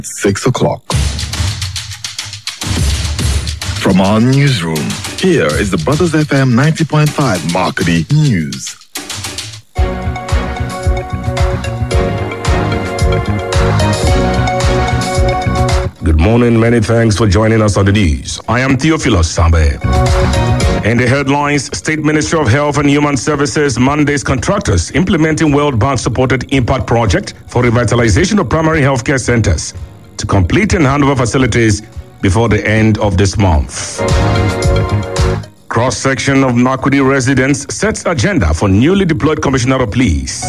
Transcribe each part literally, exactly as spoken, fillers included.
six o'clock. From our newsroom, here is the Brothers F M ninety point five Marketing News. Good morning, many thanks for joining us on the news. I am Theophilus Sambe. In the headlines, State Ministry of Health and Human Services mandates contractors implementing World Bank-supported impact project for revitalization of primary healthcare centers to complete and hand over facilities before the end of this month. Cross-section of Makurdi residents sets agenda for newly deployed Commissioner of Police.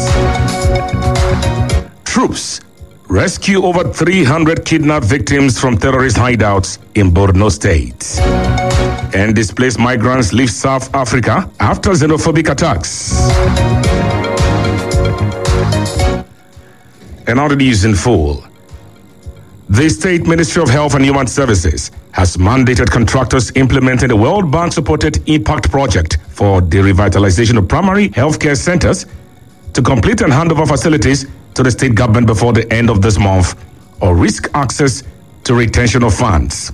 Troops rescue over three hundred kidnapped victims from terrorist hideouts in Borno State. And displaced migrants leave South Africa after xenophobic attacks. And now the news in full. The State Ministry of Health and Human Services has mandated contractors implementing the World Bank-supported impact project for the revitalization of primary healthcare centers to complete and hand over facilities to the state government before the end of this month or risk access to retention of funds.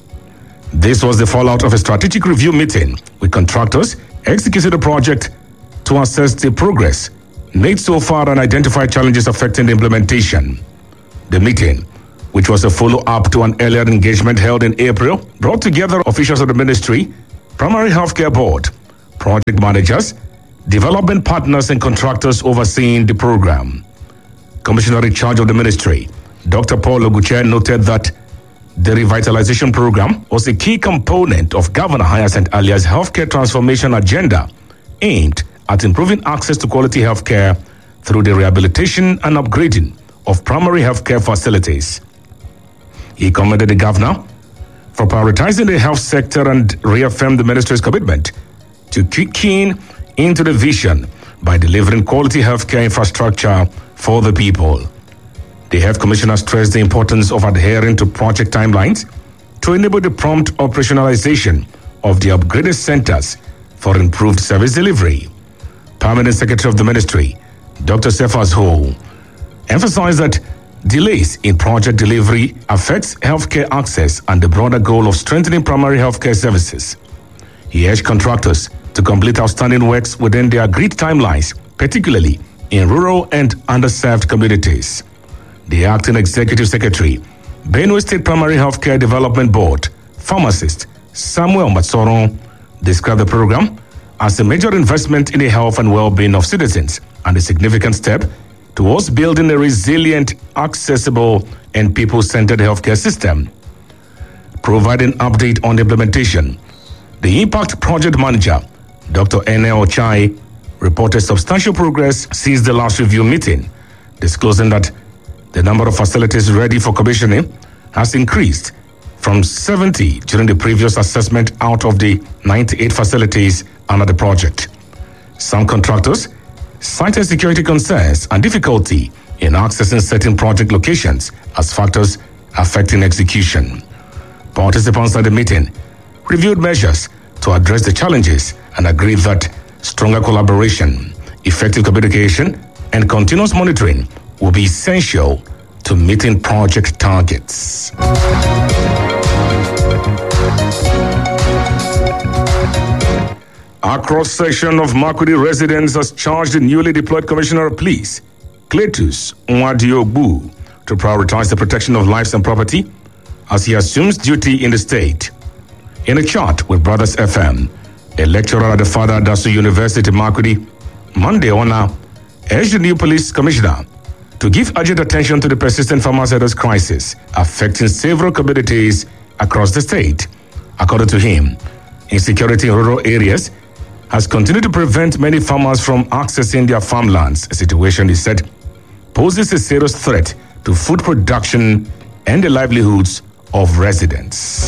This was the fallout of a strategic review meeting with contractors executing the project to assess the progress made so far and identify challenges affecting the implementation. The meeting, which was a follow-up to an earlier engagement held in April, brought together officials of the ministry, primary healthcare board, project managers, development partners and contractors overseeing the program. Commissioner in charge of the ministry, Doctor Paul Oguche, noted that the revitalization program was a key component of Governor Hyacinth Alia's healthcare transformation agenda aimed at improving access to quality healthcare through the rehabilitation and upgrading of primary healthcare facilities. He commended the governor for prioritizing the health sector and reaffirmed the ministry's commitment to kick in into the vision by delivering quality healthcare infrastructure for the people. The Health Commissioner stressed the importance of adhering to project timelines to enable the prompt operationalization of the upgraded centers for improved service delivery. Permanent Secretary of the Ministry, Doctor Cephas Ho, emphasized that delays in project delivery affects healthcare access and the broader goal of strengthening primary healthcare services. He urged contractors to complete outstanding works within the agreed timelines, particularly in rural and underserved communities. The Acting Executive Secretary, Benue State Primary Healthcare Development Board, pharmacist Samuel Matsoron, described the program as a major investment in the health and well-being of citizens and a significant step towards building a resilient, accessible, and people-centered healthcare system. Providing update on the implementation, the Impact Project Manager, Doctor Ene Ochai, reported substantial progress since the last review meeting, disclosing that the number of facilities ready for commissioning has increased from seventy during the previous assessment out of the ninety-eight facilities under the project. Some contractors cited security concerns and difficulty in accessing certain project locations as factors affecting execution. Participants at the meeting reviewed measures to address the challenges and agreed that stronger collaboration, effective communication, and continuous monitoring will be essential to meeting project targets. A cross-section of Makurdi residents has charged the newly deployed Commissioner of Police, Cletus Nwadiogbu, to prioritize the protection of lives and property as he assumes duty in the state. In a chat with Brothers F M, a lecturer at the Father Dasu University, Makurdi, Monday Ona, urged the new police commissioner to give urgent attention to the persistent farmers' herders crisis affecting several communities across the state. According to him, insecurity in rural areas has continued to prevent many farmers from accessing their farmlands, a situation, he said, poses a serious threat to food production and the livelihoods of residents.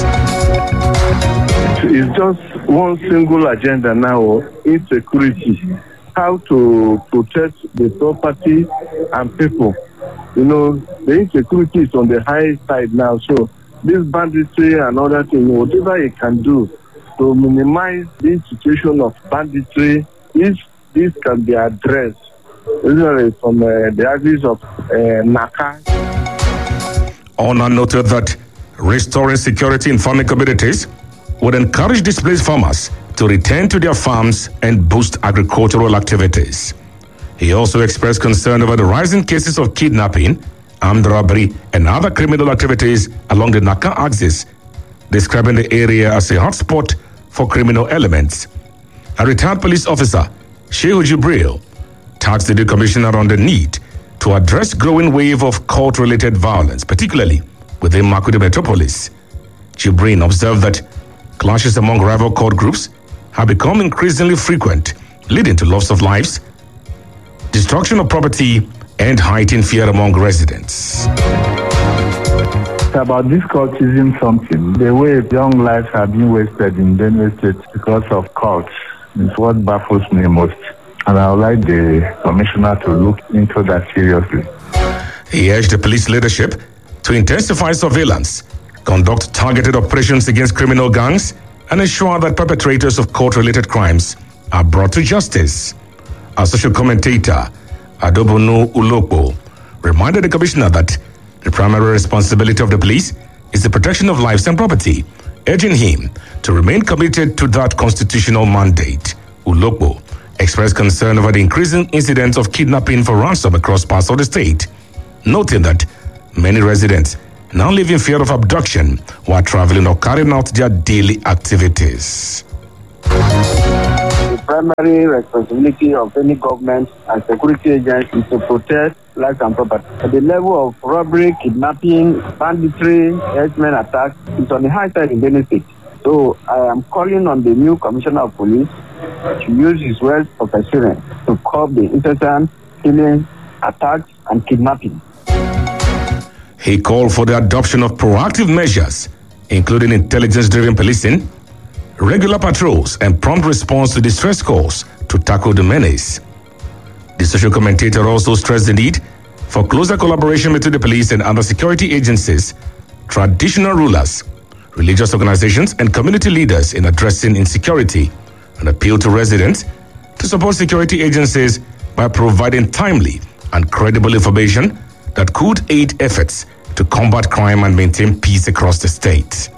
It's just one single agenda now, insecurity. How to protect the property and people. You know, the insecurity is on the high side now, so this banditry and other things, whatever it can do to minimize the situation of banditry, if this can be addressed, usually from uh, the axis of uh, Naka. Ona noted that restoring security in farming communities would encourage displaced farmers to return to their farms and boost agricultural activities. He also expressed concern over the rising cases of kidnapping, armed robbery, and other criminal activities along the Naka axis, describing the area as a hotspot for criminal elements. A retired police officer, Shehu Jibril, tasked the new commissioner on the need to address growing wave of court-related violence, particularly within Makurdi metropolis. Jibril observed that clashes among rival court groups have become increasingly frequent, leading to loss of lives, destruction of property, and heightened fear among residents. It's about this cultism something. The way young lives have been wasted in Benue State because of cults is what baffles me most. And I would like the commissioner to look into that seriously. He urged the police leadership to intensify surveillance, conduct targeted operations against criminal gangs, and ensure that perpetrators of court-related crimes are brought to justice. A social commentator, Adobonu Ulokpo, reminded the commissioner that the primary responsibility of the police is the protection of lives and property, urging him to remain committed to that constitutional mandate. Ulokpo expressed concern over the increasing incidents of kidnapping for ransom across parts of the state, noting that many residents now live in fear of abduction while traveling or carrying out their daily activities. The primary responsibility of any government and security agency is to protect lives and property. At the level of robbery, kidnapping, banditry, herdsmen attacks is on the high side in Benue State. So I am calling on the new commissioner of police to use his wealth of experience to curb the incessant killings, attacks, and kidnapping. He called for the adoption of proactive measures, including intelligence-driven policing, regular patrols, and prompt response to distress calls to tackle the menace. The social commentator also stressed the need for closer collaboration between the police and other security agencies, traditional rulers, religious organizations, and community leaders in addressing insecurity, and appeal to residents to support security agencies by providing timely and credible information that could aid efforts to combat crime and maintain peace across the state.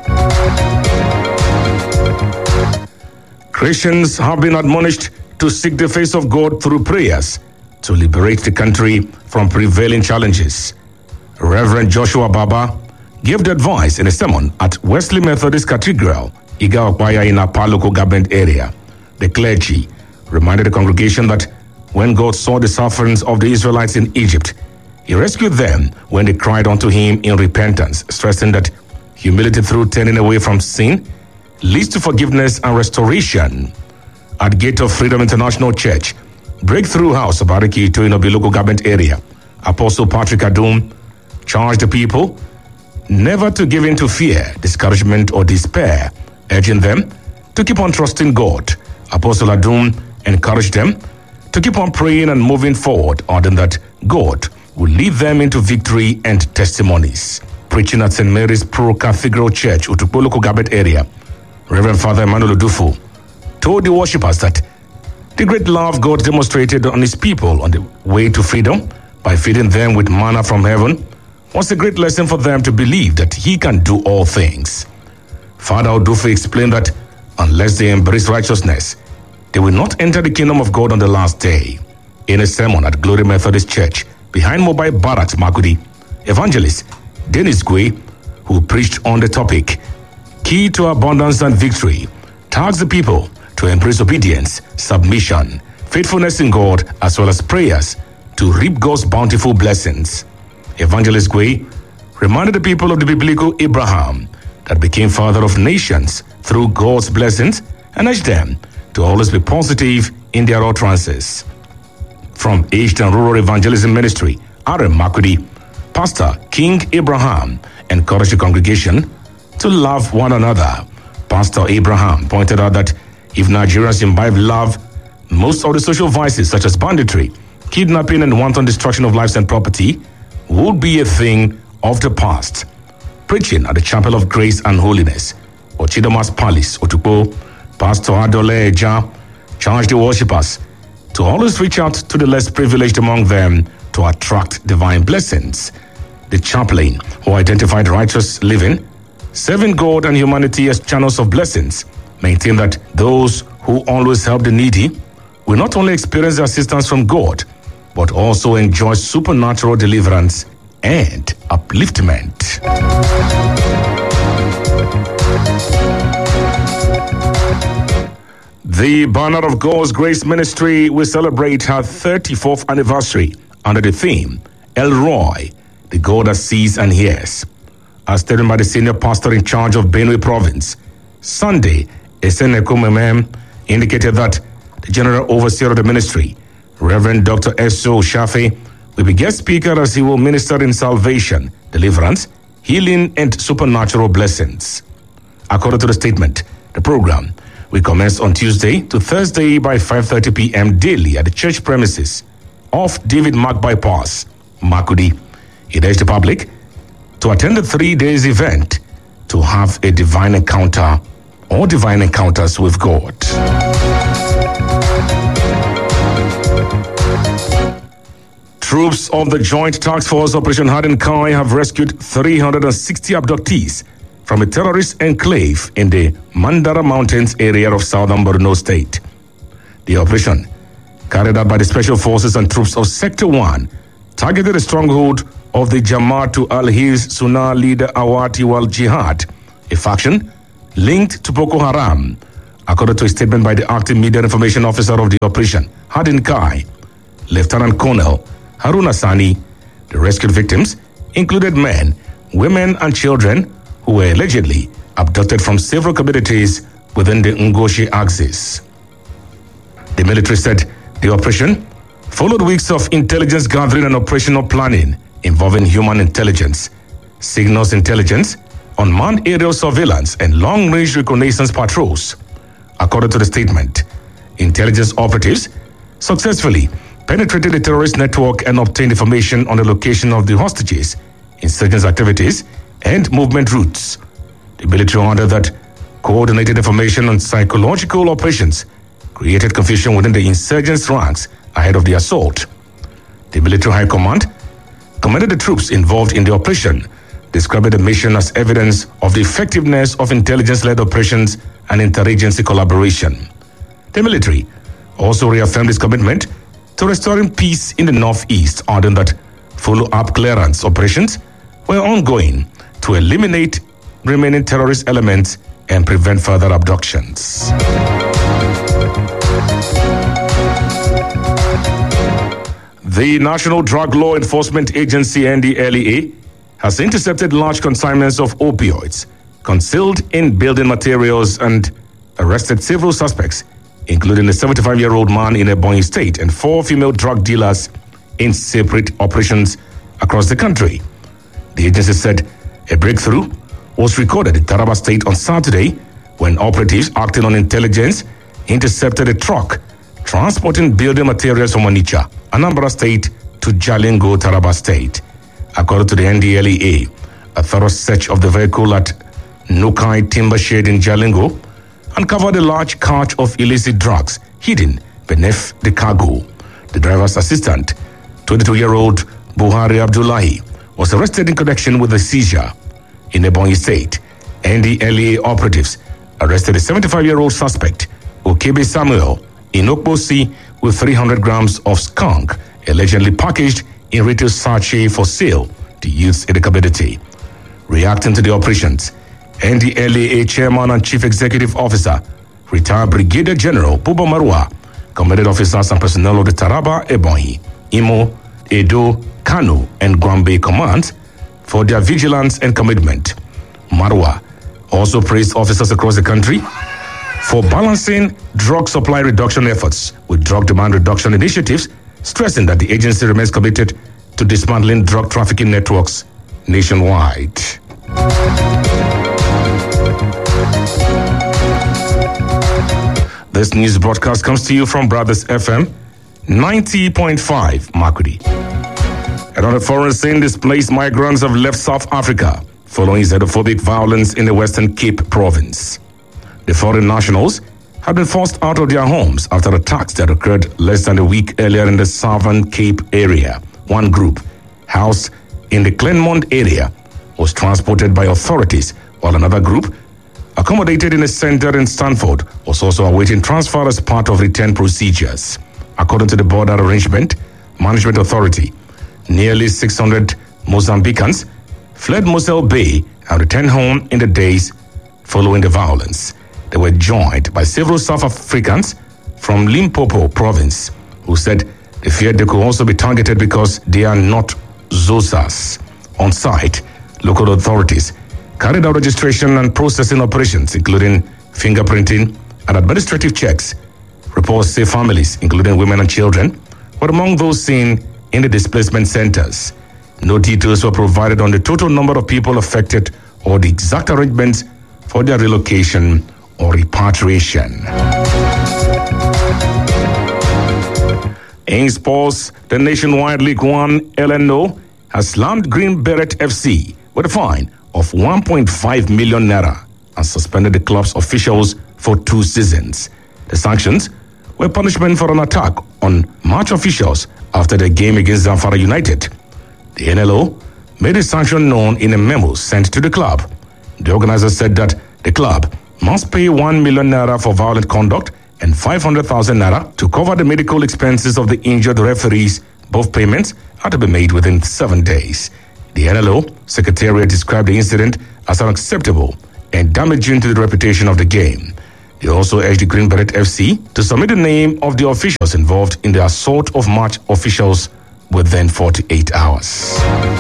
Christians have been admonished to seek the face of God through prayers to liberate the country from prevailing challenges. Reverend Joshua Baba gave the advice in a sermon at Wesley Methodist Cathedral, Igaokpaya in Apa local government area. The clergy reminded the congregation that when God saw the sufferings of the Israelites in Egypt, He rescued them when they cried unto Him in repentance, stressing that humility through turning away from sin leads to forgiveness and restoration. At Gate of Freedom International Church, Breakthrough House of Arikito in Obi local government area, Apostle Patrick Adum charged the people never to give in to fear, discouragement, or despair, urging them to keep on trusting God. Apostle Adum encouraged them to keep on praying and moving forward, adding that God will lead them into victory and testimonies. Preaching at Saint Mary's Pro Cathedral Church, Utukpo local government area, Reverend Father Emmanuel Odufo told the worshippers that the great love God demonstrated on His people on the way to freedom by feeding them with manna from heaven was a great lesson for them to believe that He can do all things. Father Odufo explained that unless they embrace righteousness, they will not enter the kingdom of God on the last day. In a sermon at Glory Methodist Church, behind Mobile Barracks, Makurdi, Evangelist Dennis Gwe, who preached on the topic, Key to Abundance and Victory, tasked the people to embrace obedience, submission, faithfulness in God, as well as prayers to reap God's bountiful blessings. Evangelist Gwe reminded the people of the biblical Abraham that became father of nations through God's blessings and urged them to always be positive in their utterances. From Aged and Rural Evangelism Ministry, R M Makurdi, Pastor King Abraham encouraged the congregation to love one another. Pastor Abraham pointed out that if Nigerians imbibe love, most of the social vices such as banditry, kidnapping, and wanton destruction of lives and property would be a thing of the past. Preaching at the Chapel of Grace and Holiness, Ochidomas Palace, Otukpo, Pastor Adole Eja charged the worshippers to always reach out to the less privileged among them to attract divine blessings. the chaplain, who identified righteous living, serving God and humanity as channels of blessings, maintained that those who always help the needy will not only experience the assistance from God, but also enjoy supernatural deliverance and upliftment. The Banner of God's Grace Ministry will celebrate her thirty-fourth anniversary under the theme, El Roi, the God that sees and hears. As stated by the senior pastor in charge of Benue Province, Sunday, Eseneko Memem indicated that the general overseer of the ministry, Reverend Doctor Eso Shafe, will be guest speaker as he will minister in salvation, deliverance, healing, and supernatural blessings. According to the statement, the program will commence on Tuesday to Thursday by five thirty p.m. daily at the church premises off David Mark Bypass, Makudi. It urged the public to attend the three days event to have a divine encounter or divine encounters with God. Troops of the Joint Task Force Operation Hadin-Kai have rescued three hundred sixty abductees from a terrorist enclave in the Mandara Mountains area of southern Borno State. The operation, carried out by the Special Forces and troops of Sector one, targeted a stronghold of the Jama'atu al-Hiz Sunnah leader Awati wal Jihad, a faction linked to Boko Haram, according to a statement by the acting media information officer of the operation, Hadin-Kai, Lieutenant Colonel Haruna Sani. The rescued victims included men, women, and children who were allegedly abducted from several communities within the Ngoshi axis. The military said the operation followed weeks of intelligence gathering and operational planning involving human intelligence, signals intelligence, unmanned aerial surveillance, and long-range reconnaissance patrols. According to the statement, intelligence operatives successfully penetrated the terrorist network and obtained information on the location of the hostages, insurgents' activities, and movement routes. The military ordered that coordinated information on psychological operations created confusion within the insurgents' ranks ahead of the assault. The military high command commended the troops involved in the operation, describing the mission as evidence of the effectiveness of intelligence-led operations and interagency collaboration. The military also reaffirmed its commitment to restoring peace in the northeast, adding that follow-up clearance operations were ongoing to eliminate remaining terrorist elements and prevent further abductions. The National Drug Law Enforcement Agency, N D L E A, has intercepted large consignments of opioids concealed in building materials and arrested several suspects, including a seventy-five-year-old man in Ebonyi State and four female drug dealers in separate operations across the country. The agency said a breakthrough was recorded in Taraba State on Saturday when operatives acting on intelligence intercepted a truck transporting building materials from Onitsha, Anambra State, to Jalingo, Taraba State. According to the N D L E A, a thorough search of the vehicle at Nukai Timber Shed in Jalingo uncovered a large cart of illicit drugs hidden beneath the cargo. The driver's assistant, twenty-two-year-old Buhari Abdullahi, was arrested in connection with the seizure. In Ebonyi State, N D L E A operatives arrested a seventy-five-year-old suspect, Okebe Samuel, in Okbosi with three hundred grams of skunk allegedly packaged in retail sachet for sale to youths in the community. Reacting to the operations, N D L E A Chairman and Chief Executive Officer, retired Brigadier General Buba Marwa, commended officers and personnel of the Taraba, Ebonyi, Imo, Edo, Kano, and Gombe commands for their vigilance and commitment. Marwa also praised officers across the country for balancing drug supply reduction efforts with drug demand reduction initiatives, stressing that the agency remains committed to dismantling drug trafficking networks nationwide. This news broadcast comes to you from Brothers F M ninety point five, Makudi. Another foreign scene, displaced migrants have left South Africa following xenophobic violence in the Western Cape province. The foreign nationals had been forced out of their homes after attacks that occurred less than a week earlier in the Southern Cape area. One group, housed in the Claremont area was transported by authorities, while another group, accommodated in a center in Stanford, was also awaiting transfer as part of return procedures. According to the Border Arrangement Management Authority, nearly six hundred Mozambicans fled Mosel Bay and returned home in the days following the violence. They were joined by several South Africans from Limpopo province who said they feared they could also be targeted because they are not Xhosas. On site, local authorities carried out registration and processing operations, including fingerprinting and administrative checks. Reports say families, including women and children, were among those seen in the displacement centers. No details were provided on the total number of people affected or the exact arrangements for their relocation or repatriation. In sports, the nationwide League One L N O has slammed Green Beret F C with a fine of one point five million naira and suspended the club's officials for two seasons. The sanctions were punishment for an attack on match officials after the game against Zamfara United. The N L O made the sanction known in a memo sent to the club. The organizer said that the club must pay one million naira for violent conduct and five hundred thousand naira to cover the medical expenses of the injured referees. Both payments had to be made within seven days. The N L O Secretariat described the incident as unacceptable and damaging to the reputation of the game. They also urged the Green Beret F C to submit the name of the officials involved in the assault of match officials within forty-eight hours.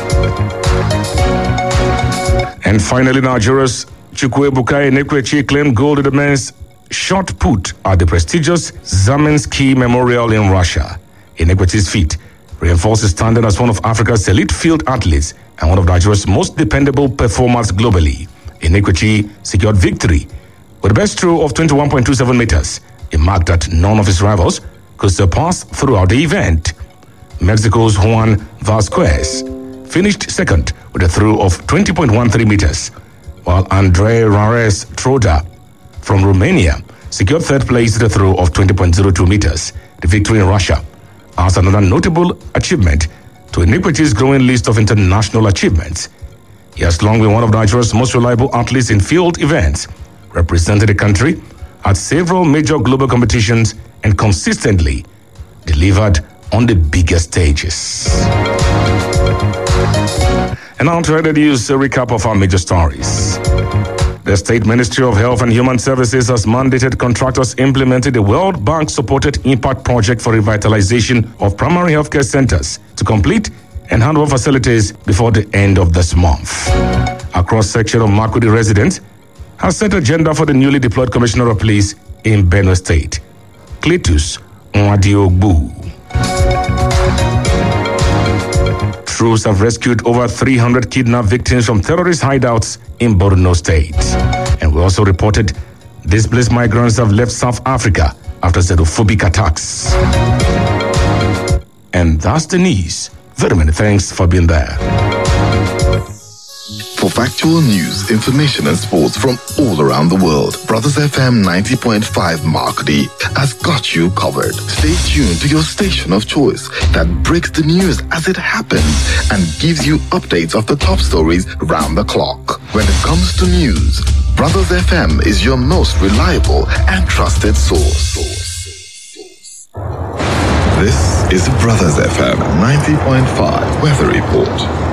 And finally, Nigeria's Chukwuebuka Enekwechi claimed gold in the men's shot put at the prestigious Zaminsky Memorial in Russia. Enekwechi's feat reinforces standing as one of Africa's elite field athletes and one of Nigeria's most dependable performers globally. Enekwechi secured victory with a best throw of twenty-one point two seven meters, a mark that none of his rivals could surpass throughout the event. Mexico's Juan Vasquez finished second with a throw of twenty point one three meters, while Andrei Rares Troda from Romania secured third place with a throw of twenty point zero two meters. The victory in Russia adds another notable achievement to Enekwechi's growing list of international achievements. He has long been one of Nigeria's most reliable athletes in field events, represented the country at several major global competitions and consistently delivered on the biggest stages. And now to the news, a recap of our major stories. The State Ministry of Health and Human Services has mandated contractors implementing the World Bank-supported impact project for revitalization of primary healthcare centers to complete and hand over facilities before the end of this month. A cross-section of Makurdi residents has set agenda for the newly deployed Commissioner of Police in Benue State, Cletus Nwadiogbu. Troops have rescued over three hundred kidnapped victims from terrorist hideouts in Borno State. And we also reported displaced migrants have left South Africa after xenophobic attacks. And that's the news. Very many thanks for being there. For factual news, information and sports from all around the world, Brothers F M ninety point five Makurdi has got you covered. Stay tuned to your station of choice that breaks the news as it happens and gives you updates of the top stories round the clock. When it comes to news, Brothers F M is your most reliable and trusted source. This is Brothers F M ninety point five Weather Report.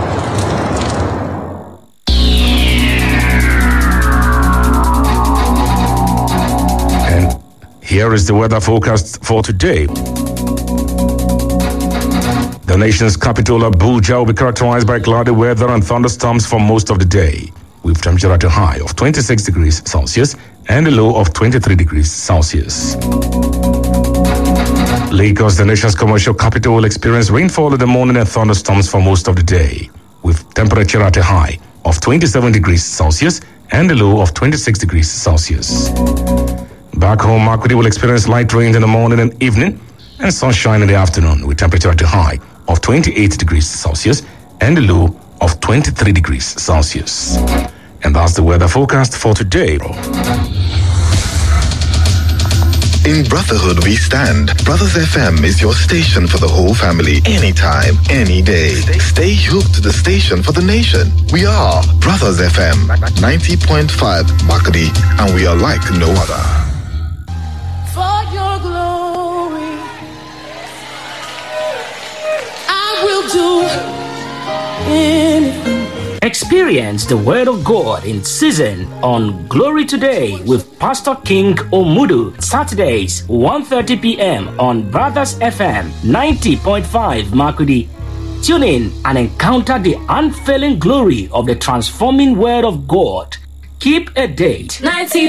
Here is the weather forecast for today. The nation's capital, Abuja, will be characterized by cloudy weather and thunderstorms for most of the day, with temperature at a high of twenty-six degrees Celsius and a low of twenty-three degrees Celsius. Lagos, the nation's commercial capital, will experience rainfall in the morning and thunderstorms for most of the day, with temperature at a high of twenty-seven degrees Celsius and a low of twenty-six degrees Celsius. Back home, Makurdi will experience light rain in the morning and evening and sunshine in the afternoon, with temperature at a high of twenty-eight degrees Celsius and a low of twenty-three degrees Celsius. And that's the weather forecast for today. In brotherhood we stand. Brothers F M is your station for the whole family. Anytime, any day. Stay hooked to the station for the nation. We are Brothers F M ninety point five Makadi, and we are like no other. For your glory, I will do anything. Experience the Word of God in season on Glory Today with Pastor King Omudu. Saturdays, one thirty p.m. on Brothers F M ninety point five Makudi. Tune in and encounter the unfailing glory of the transforming Word of God. Keep a date. ninety